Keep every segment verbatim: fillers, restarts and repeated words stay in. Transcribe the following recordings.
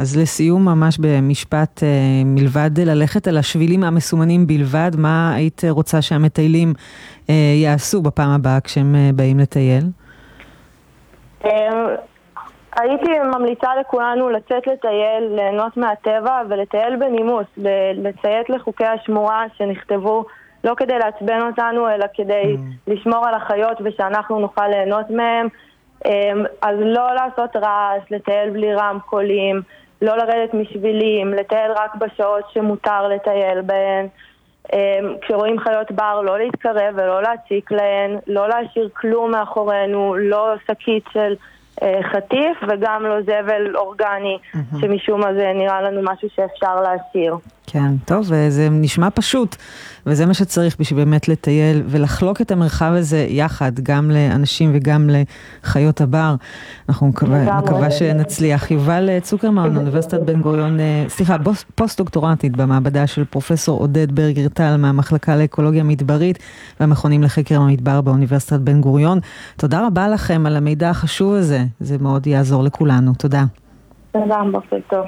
אז לסיום ממש במשפט, מלבד ללכת על השבילים המסומנים בלבד, מה היית רוצה שהמטיילים יעשו בפעם הבאה כשהם באים לטייל? הייתי ממליצה לכולנו לצאת לטייל, ליהנות מהטבע ולטייל בנימוס, לציית לחוקי השמורה שנכתבו לא כדי לעצבן אותנו, אלא כדי mm. לשמור על החיות ושאנחנו נוכל ליהנות מהם. אז לא לעשות רעש, לטייל בלי רמקולים, לא לרדת משבילים, לטייל רק בשעות שמותר לטייל בהן. כשרואים חיות בר, לא להתקרב ולא להציק להן, לא להשאיר כלום מאחורינו, לא שקית של חטיף וגם לא זבל אורגני, mm-hmm. שמשום מה זה נראה לנו משהו שאפשר להשאיר. כן, טוב, זה נשמע פשוט, וזה מה שצריך בשביל באמת לטייל ולחלוק את המרחב הזה יחד, גם לאנשים וגם לחיות הבר. אנחנו מקווה, מקווה שנצליח. יובל צוקרמן, אוניברסיטת בן גוריון, סליחה, פוסט-דוקטורנטית במעבדה של פרופסור עודד ברגר טל מהמחלקה לאקולוגיה מדברית והמכונים לחקר המדבר באוניברסיטת בן גוריון. תודה רבה לכם על המידע החשוב הזה, זה מאוד יעזור לכולנו. תודה. תודה, בוקר טוב.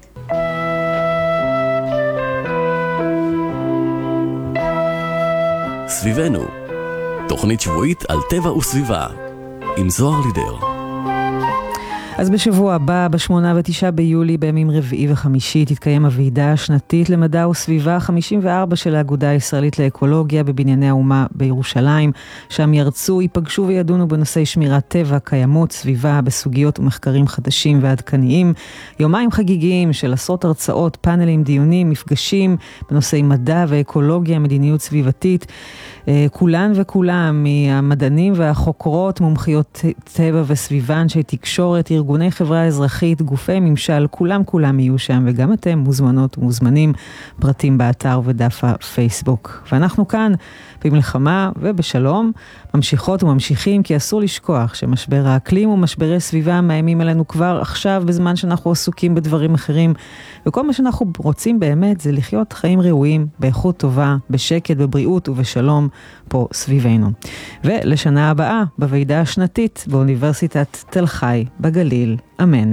סביבנו, תוכנית שבועית על טבע וסביבה, עם זוהר לידר. אז בשבוע הבא, בשמונה ותשעה ביולי, בימים רביעי וחמישי, תתקיים הוועידה השנתית למדע וסביבה חמישים וארבע של האגודה הישראלית לאקולוגיה בבנייני האומה בירושלים. שם ירצו, ייפגשו וידונו בנושאי שמירת טבע, קיימות, סביבה, בסוגיות ומחקרים חדשים ועדכניים. יומיים חגיגיים של עשרות הרצאות, פאנלים, דיונים, מפגשים בנושאי מדע ואקולוגיה, מדיניות סביבתית. כולן וכולם, מהמדענים והחוקרות, מומחיות טבע וסביבה, אנשי תקשורת, ארגוני חברה אזרחית, גופי ממשל, כולם כולם יהיו שם, וגם אתם מוזמנות ומוזמנים, פרטים באתר ודף הפייסבוק. ואנחנו כאן במלחמה ובשלום ממשיכות וממשיכים, כי אסור לשכוח שמשבר האקלים ומשברי סביבה מאיימים עלינו כבר עכשיו, בזמן שאנחנו עסוקים בדברים אחרים, וכל מה שאנחנו רוצים באמת זה לחיות חיים ראויים, באיכות טובה, בשקט, בבריאות ובשלום פה סביבנו. ולשנה הבאה בוועידה השנתית באוניברסיטת תל חי בגליל. אמן.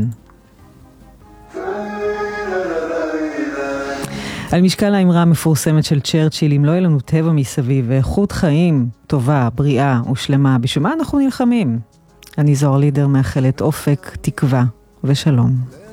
על משקל האמרה המפורסמת של צ'רצ'יל, אם לא יהיה לנו טבע מסביב ואיכות חיים טובה, בריאה ושלמה, בשביל מה אנחנו נלחמים? אני זוהר לידר, מאחלת אופק, תקווה ושלום.